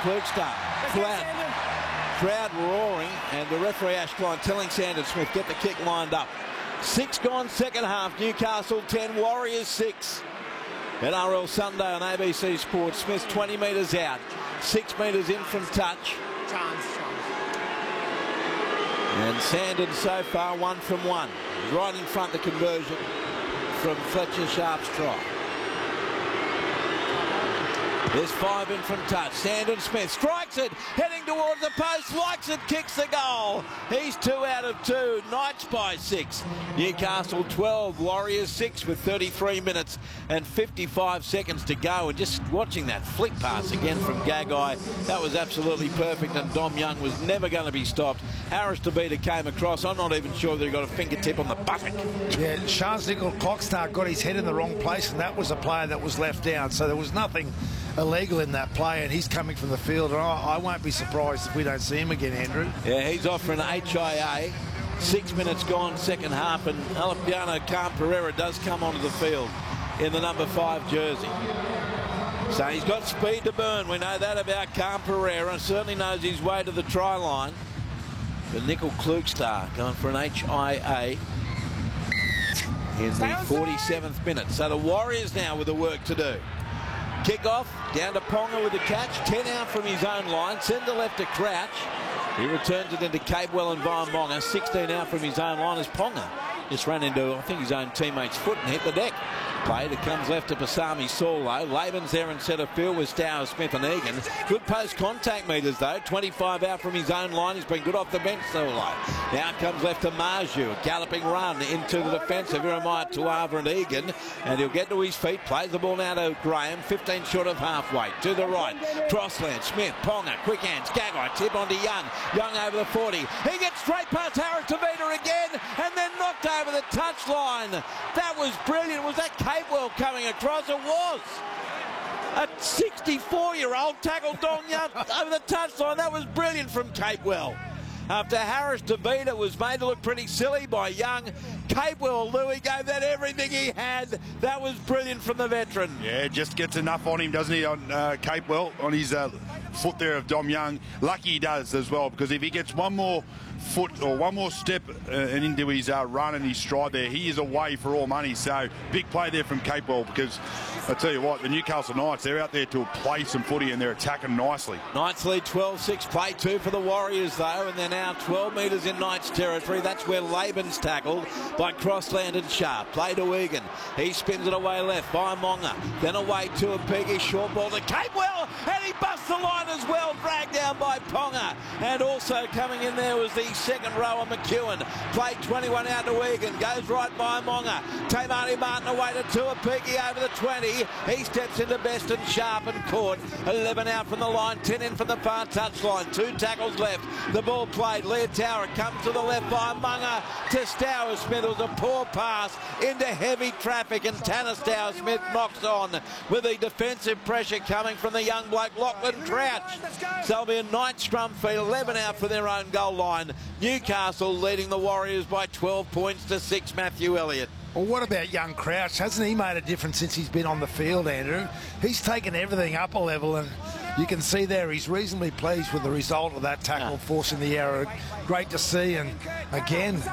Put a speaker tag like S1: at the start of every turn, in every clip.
S1: Klugstad. Crowd roaring, and the referee Ash Klein telling Sandon Smith, get the kick lined up. 6 gone second half. Newcastle 10, Warriors 6. NRL Sunday on ABC Sports. Smith 20 metres out, 6 metres in from touch. And Sandon so far 1 from 1. Right in front, the conversion from Fletcher Sharp's try. There's 5 in from touch. Sandon Smith strikes it, heading towards the post, likes it, kicks the goal. He's 2 out of 2. Knights by 6. Newcastle 12, Warriors 6 with 33 minutes and 55 seconds to go. And just watching that flick pass again from Gagai, that was absolutely perfect, and Dom Young was never going to be stopped. Harris DeVita came across. I'm not even sure that he got a fingertip on the buttock.
S2: Yeah, Charles Nickel Klugstad got his head in the wrong place, and that was a player that was left down. So there was nothing illegal in that play, and he's coming from the field, and I won't be surprised if we don't see him again, Andrew.
S1: Yeah, he's off for an HIA. 6 minutes gone second half, and Alepiano Khan-Pereira does come onto the field in the number 5 jersey. So he's got speed to burn. We know that about Khan-Pereira, and certainly knows his way to the try line. But Nickel Klugstad going for an HIA in the 47th minute. So the Warriors now with the work to do. Kick off, down to Ponga with the catch. 10 out from his own line. Send to left to Crouch. He returns it into Capewell and Vaamonga. 16 out from his own line as Ponga just ran into, I think, his own teammate's foot and hit the deck. Play that comes left to Pasami Saulo. Laban's there in centre field with Stower, Smith and Egan. Good post contact meters though. 25 out from his own line. He's been good off the bench, Saulo. Now comes left to Marju. A galloping run into the defence of Jeremiah Tuava and Egan. And he'll get to his feet. Plays the ball now to Graham. 15 short of halfway. To the right. Crossland. Smith. Ponga. Quick hands. Gagai. Tip onto Young. Young over the 40. He gets straight past Harris DeVita again. And then knocked over the touchline. That was brilliant. Was that Capewell coming across? It was. A 64-year-old tackled Dong Young over the touchline. That was brilliant from Capewell. After Harris DeVita was made to look pretty silly by Young, Capewell, Louis, gave that everything he had. That was brilliant from the veteran.
S3: Yeah, just gets enough on him, doesn't he, on Capewell, on his foot there of Dom Young. Lucky he does as well, because if he gets one more foot or one more step and into his run and his stride there, he is away for all money. So big play there from Capewell, because I tell you what, the Newcastle Knights, they're out there to play some footy and they're attacking nicely.
S1: Knights lead 12-6, play 2 for the Warriors though, and they're now 12 metres in Knights territory. That's where Laban's tackled by Crossland and Sharp. Play to Egan. He spins it away left by Monga. Then away to a Peggy, short ball to Capewell, and he busts the line as well, dragged down by Ponga. And also coming in there was the second rower McEwen. Played 21 out to Egan, goes right by Monga. Tamani Martin away to Tuapiki over the 20. He steps into Best and Sharp and caught. 11 out from the line, 10 in from the far touchline. 2 tackles left. The ball played. Leah Tower comes to the left by Munga to Stower Smith. It was a poor pass into heavy traffic, and Tanner Stower Smith knocks on with the defensive pressure coming from the young bloke Lachlan Crouch. So it'll be a night scrum feed. 11 out for their own goal line. Newcastle leading the Warriors by 12 points to 6. Matthew Elliott.
S2: Well, what about young Crouch? Hasn't he made a difference since he's been on the field, Andrew? He's taken everything up a level, and you can see there he's reasonably pleased with the result of that tackle, forcing the error. Great to see, and again,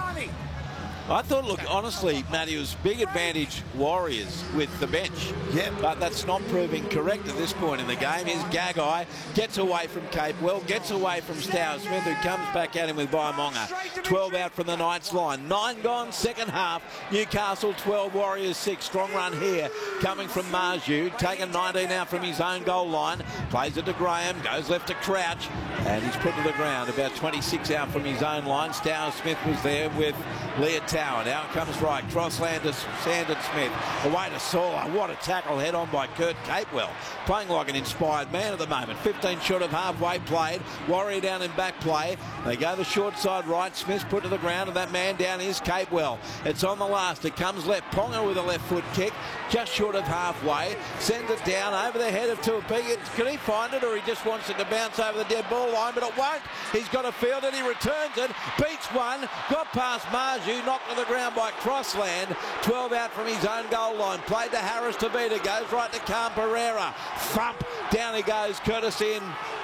S1: I thought, look, honestly, Matty, it was big advantage Warriors with the bench.
S2: Yeah.
S1: But that's not proving correct at this point in the game. Here's Gagai, gets away from Capewell, gets away from Stower Smith, who comes back at him with Vaamonga. 12 out from the Knights line. 9 gone second half. Newcastle 12, Warriors 6. Strong run here coming from Marju. Taken 19 out from his own goal line. Plays it to Graham, goes left to Crouch, and he's put to the ground. About 26 out from his own line. Stower Smith was there with Leah Tower. Now it comes right. Crossland to Sandon Smith. Away to Saulo. What a tackle head on by Kurt Capewell. Playing like an inspired man at the moment. 15 short of halfway played. Warrior down in back play. They go the short side right. Smith's put to the ground, and that man down is Capewell. It's on the last. It comes left. Ponga with a left foot kick. Just short of halfway. Sends it down over the head of Tuapiki. Can he find it, or he just wants it to bounce over the dead ball line? But it won't. He's got a field and he returns it. Beats one. Got past Marju. Knocked to the ground by Crossland. 12 out from his own goal line. Played to Harris DeVita. Goes right to Khan-Pereira. Thump. Down he goes. Curtis in.